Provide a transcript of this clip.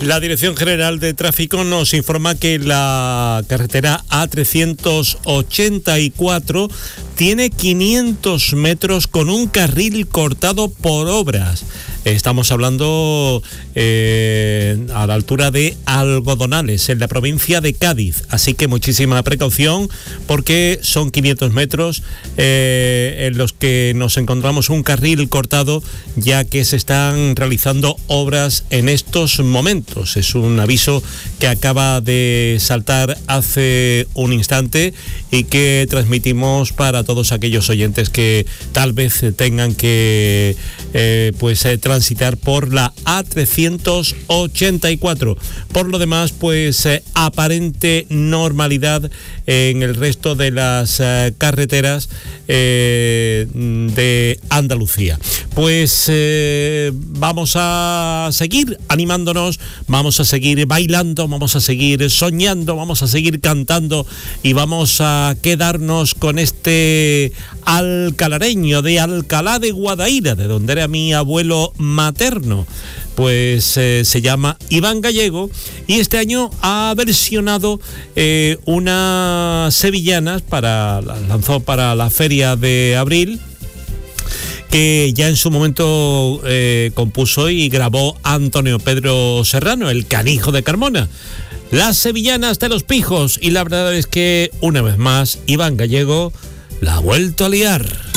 La Dirección General de Tráfico nos informa que la carretera A384 tiene 500 metros con un carril cortado por obras. Estamos hablando a la altura de Algodonales, en la provincia de Cádiz. Así que muchísima precaución porque son 500 metros en los que nos encontramos un carril cortado, ya que se están realizando obras en estos momentos. Es un aviso que acaba de saltar hace un instante y que transmitimos para todos aquellos oyentes que tal vez tengan que transitar por la A384. Por lo demás, aparente normalidad en el resto de las carreteras de Andalucía. Vamos a seguir animándonos, vamos a seguir bailando, vamos a seguir soñando, vamos a seguir cantando y vamos a quedarnos con este alcalareño de Alcalá de Guadaira, de donde era mi abuelo materno. Se llama Iván Gallego y este año ha versionado unas sevillanas lanzó para la Feria de Abril, que ya en su momento compuso y grabó Antonio Pedro Serrano, el canijo de Carmona. Las sevillanas de los pijos, y la verdad es que una vez más Iván Gallego la ha vuelto a liar.